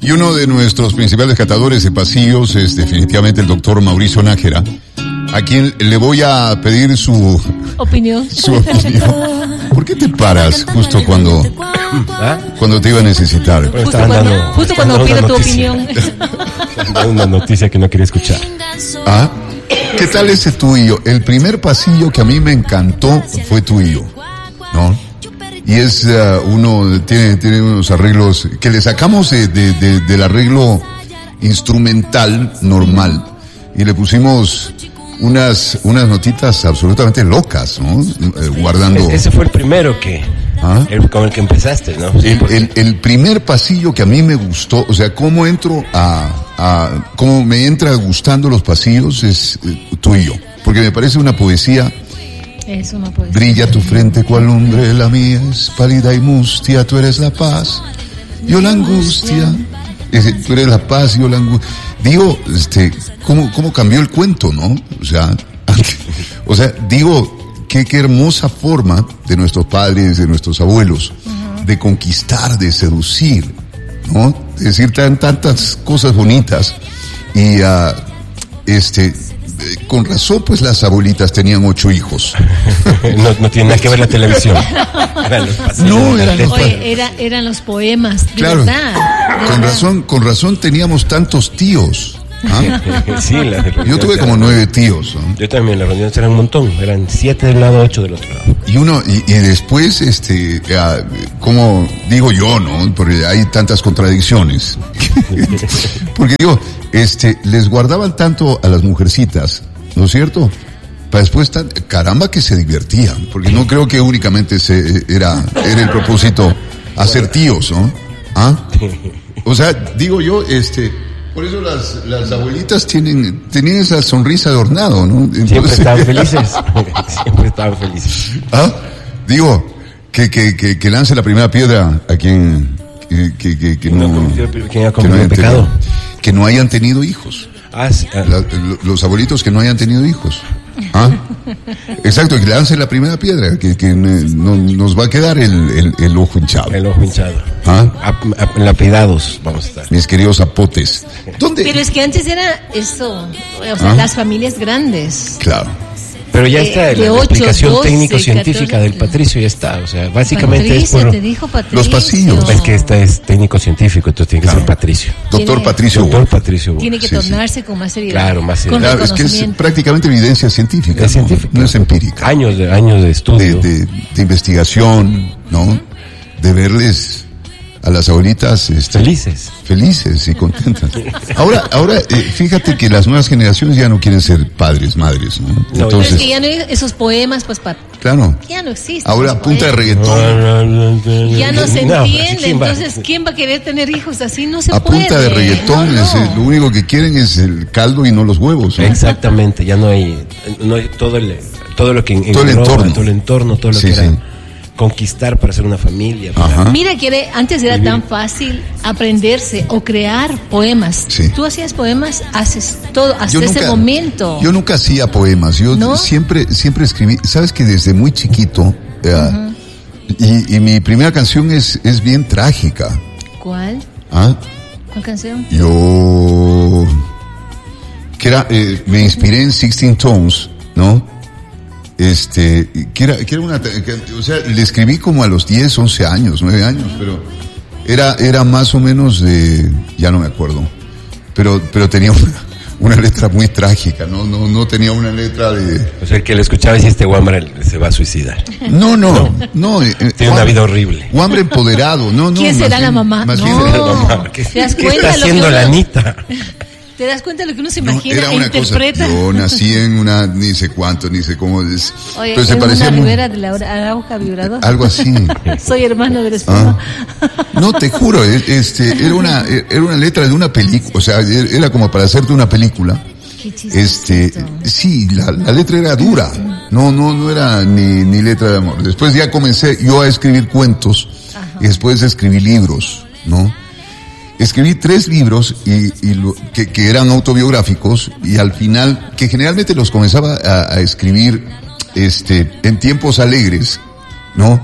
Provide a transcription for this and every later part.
Y uno de nuestros principales catadores de pasillos es definitivamente el doctor Mauricio Nájera, a quien le voy a pedir su opinión. ¿Por qué te paras justo cuando te iba a necesitar? Justo cuando pide tu opinión. Una noticia que no quería escuchar. ¿Qué tal ese tú y yo? El primer pasillo que a mí me encantó fue tú y yo, ¿no? Y es tiene unos arreglos que le sacamos del arreglo instrumental normal y le pusimos unas notitas absolutamente locas, ¿no? Guardando. Ese fue el primero con el que empezaste, ¿no? Sí, el primer pasillo que a mí me gustó, o sea, cómo entro cómo me entra gustando los pasillos es tú y yo, porque me parece una poesía. Es una poesía. Brilla tu frente cual lumbre, la mía es pálida y mustia, tú eres la paz, yo la angustia. Tú eres la paz, yo la angustia. Digo, cómo cambió el cuento, ¿no? O sea, digo, qué hermosa forma de nuestros padres, de nuestros abuelos, de conquistar, de seducir, ¿no? De decir tantas cosas bonitas. Y, con razón, pues las abuelitas tenían 8 hijos. No tiene nada que ver la televisión. Eran los poemas, de claro, verdad. Con razón teníamos tantos tíos. Sí, yo tuve como 9 tíos, ¿no? Yo también, las reuniones eran un montón, eran 7 de un lado, 8 del otro lado. Y después, como digo yo, ¿no? Porque hay tantas contradicciones. Porque digo, les guardaban tanto a las mujercitas, ¿no es cierto? Para después, caramba que se divertían, porque no creo que únicamente era el propósito hacer tíos, ¿no? O sea, digo yo, por eso las abuelitas tenían esa sonrisa de hornado, ¿no? Entonces, siempre estaban felices. Siempre estaban felices. Digo, que lance la primera piedra a quien que no hayan tenido hijos. Los abuelitos que no hayan tenido hijos. Exacto, que lance la primera piedra, que no, nos va a quedar el ojo hinchado. El ojo hinchado. Lapidados vamos a estar. Mis queridos apotes. ¿Dónde? Pero es que antes era eso, o sea, las familias grandes. Claro. Pero ya está la explicación técnico-científica del Patricio, ya está. O sea, básicamente Patricio, es por te dijo Patricio. Los pasillos. Es que esta es técnico-científico, entonces tiene que ser Patricio. Doctor Patricio. Tiene que tornarse con más seriedad. Claro, más seriedad. Claro, es que es prácticamente evidencia científica. Es científica. No es empírica. Años de estudio. De investigación, ¿no? De verles a las abuelitas felices y contentas. Ahora fíjate que las nuevas generaciones ya no quieren ser padres, madres, ¿no? Entonces, pero es que ya no hay esos poemas, pues claro. Ya no existen. Ahora a punta de reggaetón. Ya no se entiende, entonces ¿quién va a querer tener hijos así? No se puede. A punta de reggaetón, lo único que quieren es el caldo y no los huevos, ¿no? Exactamente, ya no hay todo lo que todo el entorno, todo lo que era conquistar para hacer una familia. Mira que antes era tan fácil aprenderse o crear poemas. Sí. Tú hacías poemas, haces todo hasta ese momento. Yo nunca hacía poemas, yo siempre escribí. Sabes que desde muy chiquito, y mi primera canción es bien trágica. ¿Cuál? ¿Cuál canción? Me inspiré en 16 Tones, ¿no? Que era o sea, le escribí como a los 10, 11 años, 9 años, pero era más o menos ya no me acuerdo, pero tenía una letra muy trágica, no tenía una letra de... O sea, el que le escuchaba y este Wambre se va a suicidar. No. Tiene una vida horrible. Wambre empoderado, no. ¿Quién será la mamá? Más bien la mamá. ¿Qué está haciendo la Anita? ¿Te das cuenta de lo que uno se imagina era una interpreta? Cosa, yo nací en una, ni sé cuánto, ni sé cómo es. Oye, entonces se parecía una Rivera de la Arauja vibrador. Algo así. Soy hermano de la espuma. No, te juro, era una letra de una película, o sea, era como para hacerte una película. Qué chistosito. Sí, la letra era dura. No era ni letra de amor. Después ya comencé yo a escribir cuentos. Y después escribí libros, ¿no? Escribí 3 libros que eran autobiográficos y al final, que generalmente los comenzaba a escribir, en tiempos alegres, ¿no?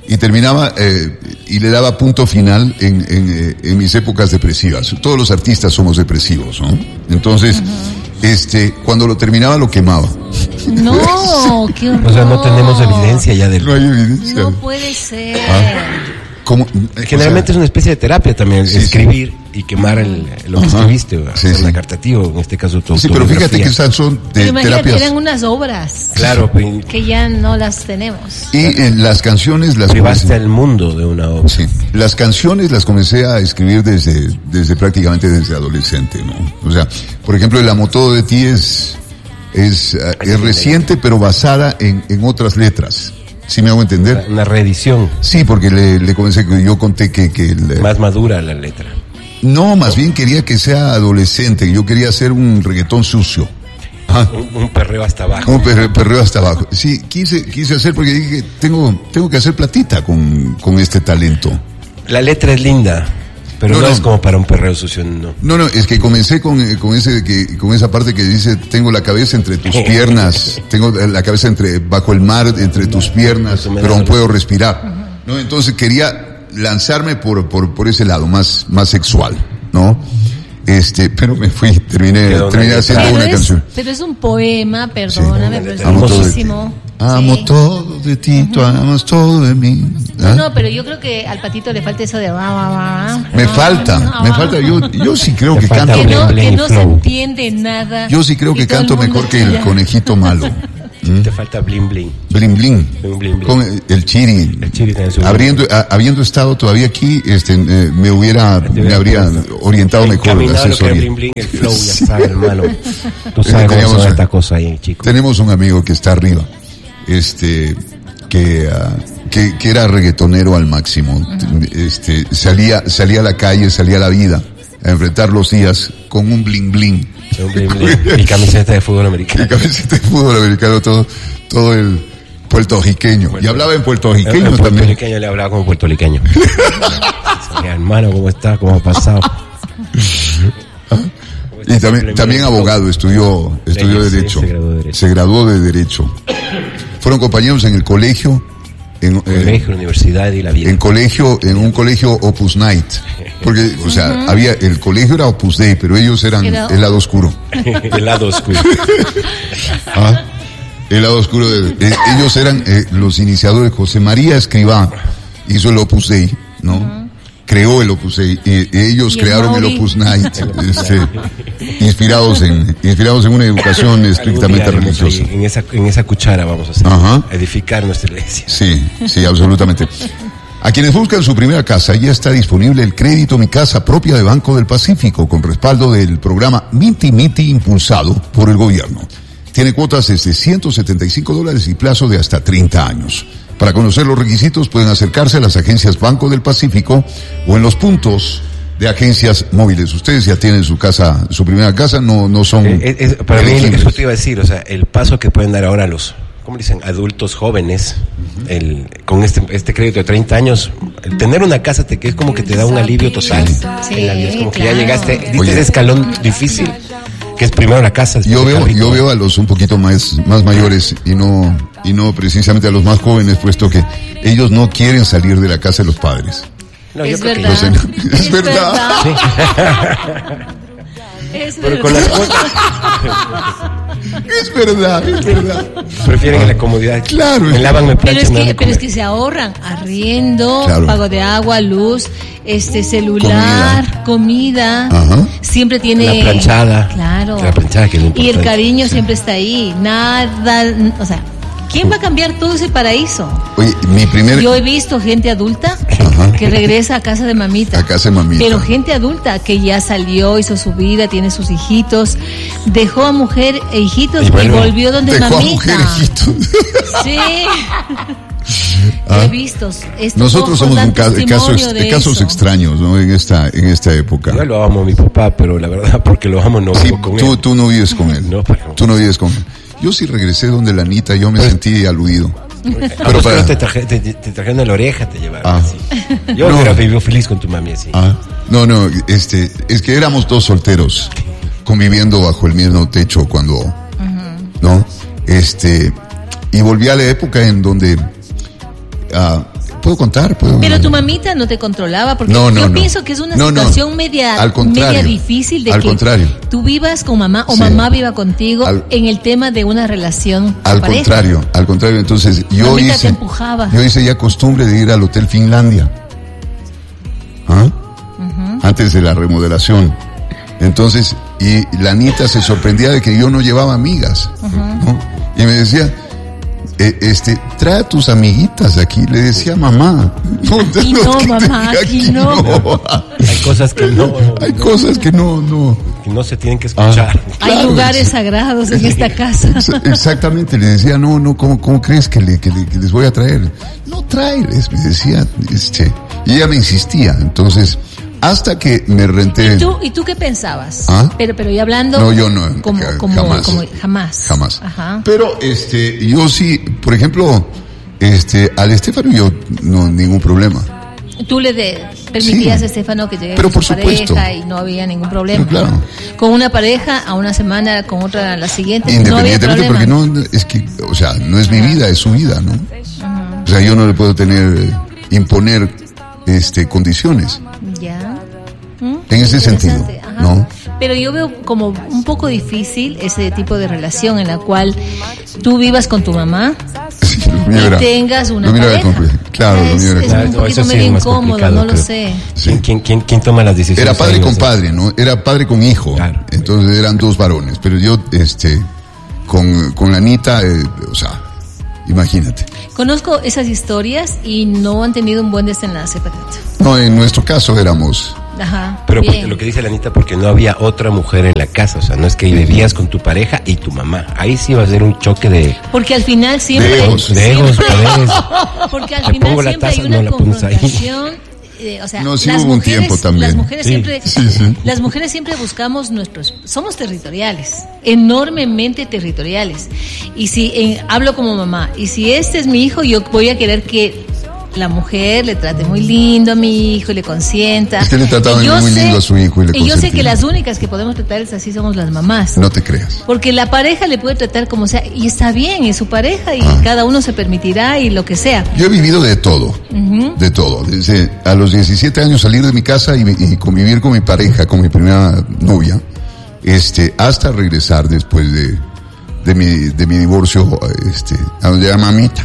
y terminaba y le daba punto final en mis épocas depresivas. Todos los artistas somos depresivos, ¿no? Entonces, cuando lo terminaba lo quemaba. No, qué horror. O sea, no tenemos evidencia ya del... No hay evidencia. No puede ser. ¿Cómo? Generalmente es una especie de terapia también, escribir y quemar lo que escribiste, una carta a ti, o en este caso tu pero fíjate que esas son de terapias. Eran unas obras. Claro, que ya no las tenemos. Y en las canciones las privaste al mundo de una obra. Sí, las canciones las comencé a escribir desde prácticamente desde adolescente, ¿no? O sea, por ejemplo, El amo todo de ti es reciente, pero basada en otras letras. ¿Sí me hago entender? Una reedición. Sí, porque le comencé, yo conté que más madura la letra. No, más bien quería que sea adolescente. Yo quería hacer un reggaetón sucio. Un perreo hasta abajo. Un perreo hasta abajo. Sí, quise hacer porque dije, tengo que hacer platita con este talento. La letra es linda, pero no es como para un perreo sucio, no. No, es que comencé con esa parte que dice, tengo la cabeza entre tus piernas, tengo la cabeza bajo el mar, entre tus piernas, pero aún puedo respirar. ¿No? Entonces quería lanzarme por ese lado más sexual, ¿no? Pero me fui, terminé haciendo una canción. Pero es un poema, perdóname, sí. Pero es hermosísimo. Amo todo de ti, tú amas todo de mí. No, pero yo creo que al patito le falta eso de Me falta. Yo sí creo que canto. Que no se entiende nada. Yo sí creo que canto mejor que el conejito malo. Te falta bling bling. Bling bling. Con el Chiri. El Chiri también sube. Habiendo estado todavía aquí, me habría orientado mejor la asesoría. Bling bling, el flow, ya sabes, hermano. Tú sabes cómo son esta cosa ahí, chico. Tenemos un amigo que está arriba, que era reggaetonero al máximo. Salía a la calle, salía a la vida a enfrentar los días con un bling bling. Y camiseta de fútbol americano. Todo el puertorriqueño. Y hablaba en puertorriqueño también. En puertorriqueño le hablaba como puertorriqueño. Hermano, ¿cómo está? ¿Cómo ha pasado? Y también abogado, estudió Derecho. Se graduó de Derecho. Fueron compañeros en el colegio. Universidad y la vida. En un colegio Opus Night. Porque, o sea, el colegio era Opus Dei, pero ellos eran el lado oscuro. El lado oscuro. El lado oscuro ellos eran los iniciadores. José María Escrivá hizo el Opus Dei, ¿no? Creó el Opus Dei, ellos crearon el Opus Night, inspirados en una educación estrictamente religiosa. En esa cuchara vamos a hacer, edificar nuestra iglesia. Sí, absolutamente. A quienes buscan su primera casa, ya está disponible el crédito Mi Casa propia de Banco del Pacífico, con respaldo del programa Miti Miti, impulsado por el gobierno. Tiene cuotas desde $175 y plazo de hasta 30 años. Para conocer los requisitos pueden acercarse a las agencias Banco del Pacífico o en los puntos de agencias móviles. Ustedes ya tienen su primera casa, no son... Para mí, eso te iba a decir, o sea, el paso que pueden dar ahora los, ¿cómo dicen? Adultos jóvenes, con este crédito de 30 años, el tener una casa es como que te da un alivio total en la vida. Es como que ya llegaste, diste ese escalón difícil, que es primero la casa. Yo veo a los un poquito más mayores y no precisamente a los más jóvenes, puesto que ellos no quieren salir de la casa de los padres. No, es verdad. Es verdad. Sí. Pero con las Es verdad. Prefieren la comodidad. Claro. Me lavan, me planchan. Pero es que se ahorran arriendo, pago de agua, luz, celular, comida. Siempre tiene la planchada. Claro. La planchada, que es importante. Y el cariño siempre está ahí. Nada, o sea, ¿quién va a cambiar todo ese paraíso? Oye, Yo he visto gente adulta que regresa a casa de mamita. Pero gente adulta que ya salió, hizo su vida, tiene sus hijitos, dejó a mujer e hijitos y volvió donde mamita. Dejó a mujer e hijitos. Sí. He visto. Nosotros somos casos extraños, ¿no? En esta época. Yo lo amo a mi papá, pero la verdad, porque lo amo, no vivo con él. Tú no vives con él. Tú no vives con él. Yo sí regresé donde la Anita, yo me sentí aludido. Pero te trajeron a la oreja, te llevaron así. Yo hubiera vivido feliz con tu mami así. No, es que éramos dos solteros conviviendo bajo el mismo techo cuando, ¿no? Y volví a la época en donde puedo contar. Pero tu mamita no te controlaba, porque yo pienso que es una situación media difícil de que tú vivas con mamá o mamá viva contigo en el tema de una relación. Al contrario. Entonces yo hice ya costumbre de ir al Hotel Finlandia. Antes de la remodelación. Entonces, y la Anita se sorprendía de que yo no llevaba amigas, ¿no? Y me decía, trae a tus amiguitas aquí. Le decía mamá. Aquí no. Hay cosas que no. Hay cosas que no. Que no se tienen que escuchar. Hay lugares sagrados en esta casa. Exactamente. Le decía, no, ¿cómo crees que les voy a traer? No, tráeles, me decía, y ella me insistía. Entonces, hasta que me renté. ¿Y tú qué pensabas? Pero ya hablando. No, yo no. Jamás. Ajá. Pero yo sí, por ejemplo, al Estefano yo no ningún problema. Tú le permitías a Estefano que llegue con su pareja y no había ningún problema. Pero claro. Con una pareja a una semana, con otra a la siguiente. Independientemente, porque no es mi vida, es su vida, ¿no? O sea, yo no le puedo imponer condiciones. Ya. En ese sentido, ¿no? Pero yo veo como un poco difícil ese tipo de relación en la cual tú vivas con tu mamá y tengas una pareja. Claro, es un poquito medio incómodo, no lo sé. Sí. ¿Quién toma las decisiones? Era padre con padre, ¿no? Era padre con hijo. Claro. Entonces eran dos varones. Pero yo, con la Anita, imagínate. Conozco esas historias y no han tenido un buen desenlace, Paquito. No, en nuestro caso éramos... Ajá. Pero lo que dice la Anita, porque no había otra mujer en la casa, o sea, no es que vivías con tu pareja y tu mamá. Ahí sí va a ser un choque de... Porque al final siempre... De egos, poderes. Porque al final siempre hay una confrontación. Hubo un tiempo también. Las mujeres siempre buscamos somos territoriales, enormemente territoriales. Y si hablo como mamá, y si este es mi hijo, yo voy a querer que la mujer le trate muy lindo a mi hijo y le consienta. Es que le trataban muy lindo a su hijo y le consentía. Y yo sé que las únicas que podemos tratarles así somos las mamás. No te creas. Porque la pareja le puede tratar como sea, y está bien, es su pareja, y cada uno se permitirá y lo que sea. Yo he vivido de todo, de todo. Desde a los 17 años salir de mi casa y convivir con mi pareja, con mi primera novia, hasta regresar después de mi divorcio, a donde era mamita.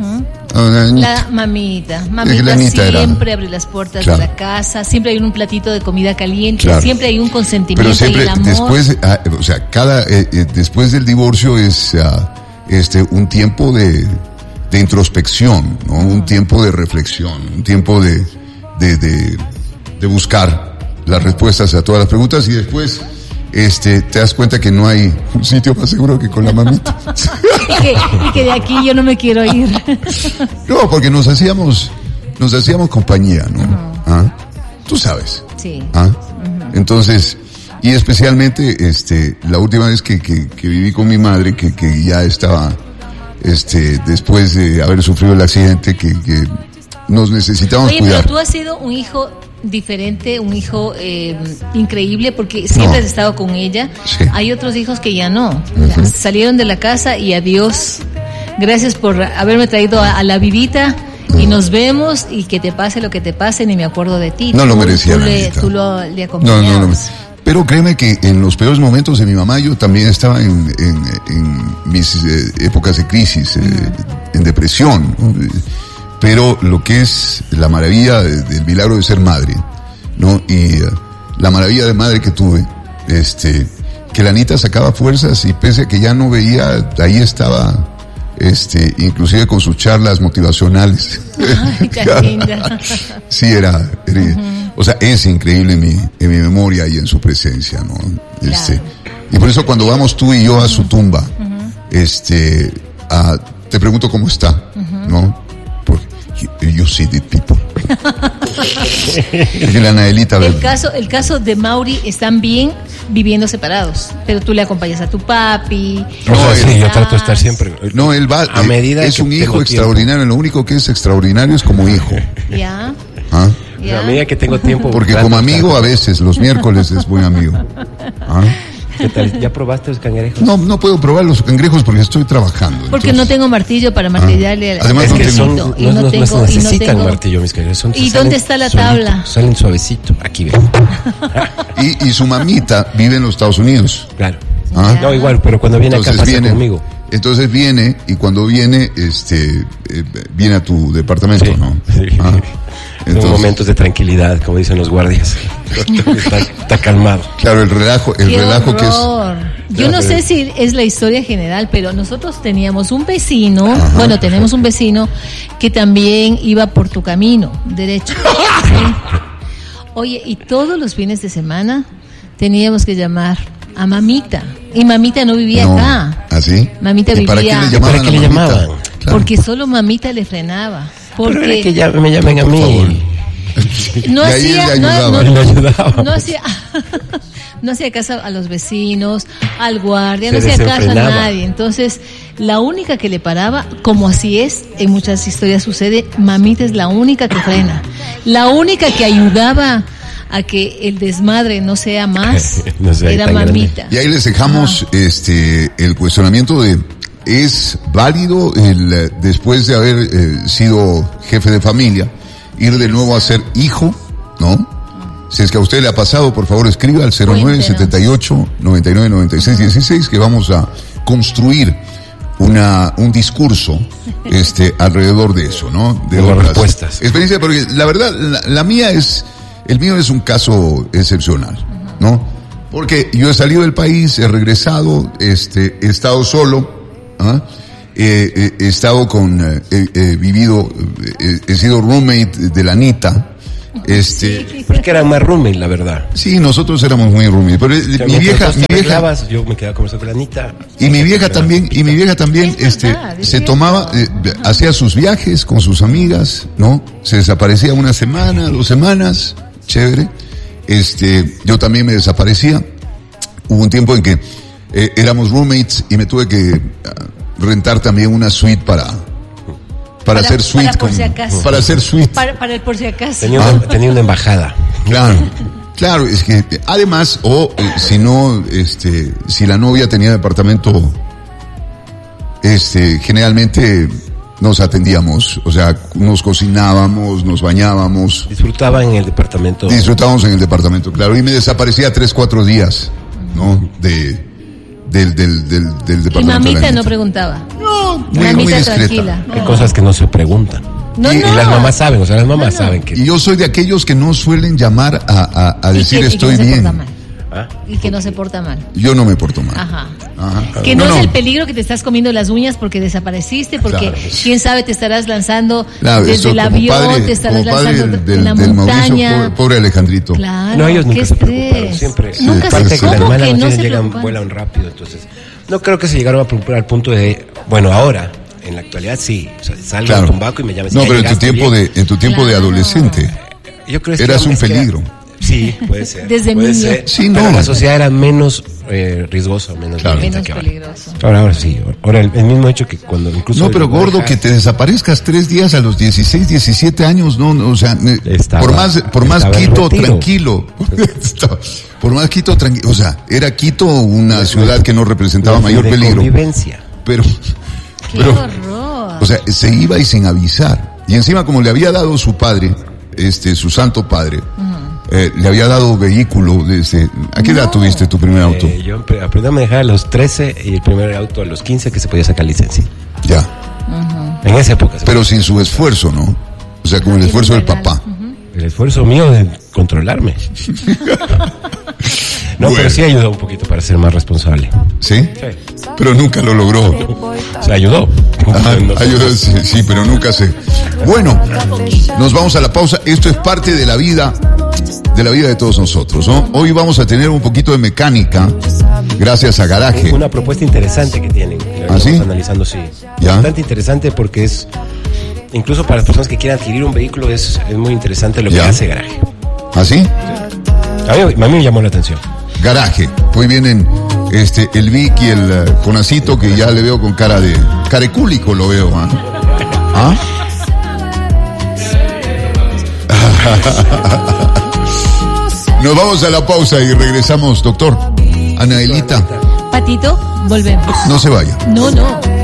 La mamita siempre abre las puertas de la casa, siempre hay un platito de comida caliente, siempre hay un consentimiento. Pero siempre y el amor. Después, después del divorcio es un tiempo de introspección, ¿no? Un tiempo de reflexión, un tiempo de buscar las respuestas a todas las preguntas y después te das cuenta que no hay un sitio más seguro que con la mamita. y que de aquí yo no me quiero ir. No, porque nos hacíamos compañía, ¿no? Tú sabes. Sí. Entonces, y especialmente, la última vez que viví con mi madre, que ya estaba, después de haber sufrido el accidente, que nos necesitábamos cuidar. Pero tú has sido un hijo diferente, un hijo increíble, porque siempre has estado con ella. Sí. Hay otros hijos que ya no. Salieron de la casa y adiós. Gracias por haberme traído a la vivita y nos vemos y que te pase lo que te pase, ni me acuerdo de ti. No lo merecía. Tú le acompañabas. No. Pero créeme que en los peores momentos de mi mamá yo también estaba en mis épocas de crisis, en depresión, ¿no? Pero lo que es la maravilla del milagro de ser madre, ¿no? Y la maravilla de madre que tuve, que la Anita sacaba fuerzas y pese a que ya no veía, ahí estaba, inclusive con sus charlas motivacionales. Ay, qué linda. Sí, o sea, es increíble en mi memoria y en su presencia, ¿no? Claro. Y por eso cuando vamos tú y yo a su tumba, te pregunto cómo está, ¿no? You see the people. La Anaelita, el caso de Mauri, están bien viviendo separados, pero tú le acompañas a tu papi. Yo trato de estar siempre. No, él va a medida es un hijo extraordinario. Tiempo. Lo único que es extraordinario es como hijo. Ya. A medida que tengo tiempo. Porque como amigo a veces, los miércoles es buen amigo. ¿Qué tal? ¿Ya probaste los cangrejos? No puedo probar los cangrejos porque estoy trabajando. Porque no tengo martillo para martillarle. Además, no necesitan martillo, mis cangrejos. ¿Y dónde está la tabla? Salen suavecito. Aquí ven. Y su mamita vive en los Estados Unidos. Claro. No, igual, pero cuando viene acá pasa conmigo. Entonces viene, y cuando viene, viene a tu departamento, sí. ¿No? Sí. Entonces, momentos de tranquilidad, como dicen los guardias. Está calmado. Claro, el relajo que es. Yo no sé si es la historia general, pero nosotros teníamos un vecino, tenemos un vecino que también iba por tu camino, derecho. ¿Sí? Oye, y todos los fines de semana teníamos que llamar a mamita. Y mamita no vivía acá. ¿Ah, sí? Mamita vivía. ¿Para qué le llamaban? Claro. Porque solo mamita le frenaba. Porque pero es que me llamen a mí. No hacía caso a los vecinos, al guardia, no hacía caso a nadie. Entonces, la única que le paraba, como así es, en muchas historias sucede, mamita es la única que frena. La única que ayudaba a que el desmadre no sea más, era mamita. Grande. Y ahí les dejamos el cuestionamiento de: ¿es válido después de haber sido jefe de familia ir de nuevo a ser hijo? ¿No? Si es que a usted le ha pasado, por favor escriba al 0978-999616 que vamos a construir un discurso alrededor de eso, ¿no? De las respuestas. Experiencia, porque la verdad, el mío es un caso excepcional, ¿no? Porque yo he salido del país, he regresado, he estado solo, he estado he sido roommate de la Anita. Porque eran más roommate, la verdad. Sí, nosotros éramos muy roommate. Pero mi vieja, yo me quedaba con la Anita. Y mi vieja también, se tomaba, hacía sus viajes con sus amigas, ¿no? Se desaparecía una semana, 2 semanas, chévere. Yo también me desaparecía. Hubo un tiempo en que éramos roommates y me tuve que rentar también una suite para hacer suite para hacer suite para el por si acaso. Tenía una embajada. Claro, es que además si no si la novia tenía departamento, generalmente nos atendíamos, o sea, nos cocinábamos, nos bañábamos. Disfrutábamos en el departamento, claro, y me desaparecía 3-4 días, ¿no? Del departamento. Y mamita no preguntaba. No, muy discreta. Tranquila. Hay cosas que no se preguntan. Y las mamás saben, saben que... Y yo soy de aquellos que no suelen llamar a decir estoy bien. Y que no se porta mal. Yo no me porto mal. Ajá. Que no es el peligro que te estás comiendo las uñas porque desapareciste, porque quién sabe te estarás lanzando desde el avión, te estarás lanzando de la montaña. Pobre Alejandrito. Claro, no, ellos nunca se preocuparon, siempre. Nunca se preocuparon. Que no llegan, vuelan rápido, entonces no creo que se llegaron a preocupar al punto de, ahora, en la actualidad sí, o sea, salga a Tumbaco y me llames. No, pero en tu tiempo de adolescente, yo creo que eras un peligro. Sí, puede ser. Desde niño. Sí, pero la sociedad era menos riesgosa, menos peligroso. Ahora sí. Ahora el mismo hecho que cuando incluso... No, pero gordo, que te desaparezcas 3 días a los 16, 17 años, no, o sea, por más Quito tranquilo. Por más Quito tranquilo, o sea, era Quito una ciudad que no representaba mayor peligro. Convivencia. Pero horror. O sea, se iba y sin avisar. Y encima, como le había dado su padre, su santo padre, le había dado vehículo desde... ¿A qué edad tuviste tu primer auto? Yo aprendí a manejar a los 13 y el primer auto a los 15 que se podía sacar licencia. Ya. En esa época. Pero sin su esfuerzo, ¿no? O sea, con el esfuerzo del papá. El esfuerzo mío de controlarme. No, bueno. Pero sí ayudó un poquito para ser más responsable. ¿Sí? Sí. Pero nunca lo logró. Se ayudó. Ayudó, sí, pero nunca se... Bueno, nos vamos a la pausa. Esto es parte de la vida de todos nosotros, ¿no? Hoy vamos a tener un poquito de mecánica gracias a Garaje. Una propuesta interesante que tienen. ¿Ah, sí? Analizando, sí. ¿Ya? Bastante interesante porque es... Incluso para las personas que quieran adquirir un vehículo es muy interesante lo que hace Garaje. ¿Ah, sí? A mí me llamó la atención. Garaje. Hoy vienen el Vic y el Conacito, que ya le veo con cara de carecúlico, lo veo. ¿Ah? Nos vamos a la pausa y regresamos, doctor. Anaelita. Patito, volvemos. No se vaya. No.